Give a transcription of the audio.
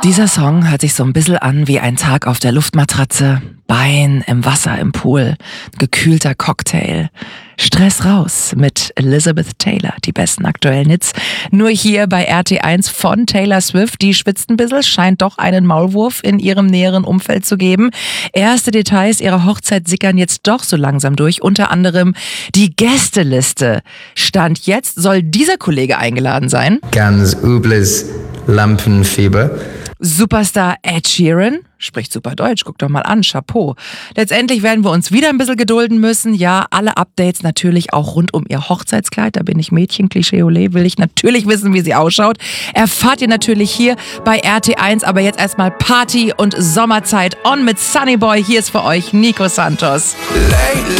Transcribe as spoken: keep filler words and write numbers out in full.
Dieser Song hört sich so ein bisschen an wie ein Tag auf der Luftmatratze, Bein im Wasser im Pool, gekühlter Cocktail. Stress raus mit Elizabeth Taylor, die besten aktuellen Hits. Nur hier bei R T eins von Taylor Swift. Die schwitzt ein bisschen, scheint doch einen Maulwurf in ihrem näheren Umfeld zu geben. Erste Details ihrer Hochzeit sickern jetzt doch so langsam durch. Unter anderem die Gästeliste. Stand jetzt soll dieser Kollege eingeladen sein. Ganz übles Lampenfieber. Superstar Ed Sheeran, spricht super Deutsch, guck doch mal an, Chapeau. Letztendlich werden wir uns wieder ein bisschen gedulden müssen. Ja, alle Updates natürlich auch rund um ihr Hochzeitskleid. Da bin ich Mädchen, Klischee Olé, will ich natürlich wissen, wie sie ausschaut. Erfahrt ihr natürlich hier bei R T eins, aber jetzt erstmal Party und Sommerzeit on mit Sunny Boy. Hier ist für euch Nico Santos. Lately